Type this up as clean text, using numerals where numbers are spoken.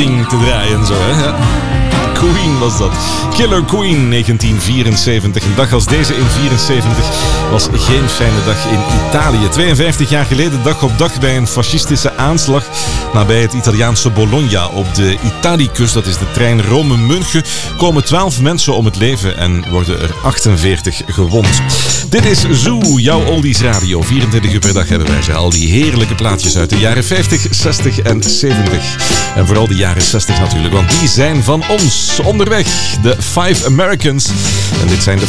ding te draaien. Zo, hè? Ja. Queen was dat. Killer Queen, 1974. Een dag als deze in 1974 was geen fijne dag in Italië. 52 jaar geleden, dag op dag, bij een fascistische aanslag nabij het Italiaanse Bologna op de Italicus, dat is de trein Rome-München, komen 12 mensen om het leven en worden er 48 gewond. Dit is Zoo, jouw oldies radio. 24 uur per dag hebben wij ze. Al die heerlijke plaatjes uit de jaren 50, 60 en 70. En vooral de jaren 60 natuurlijk, want die zijn van ons. Onderweg, de Five Americans. En dit zijn de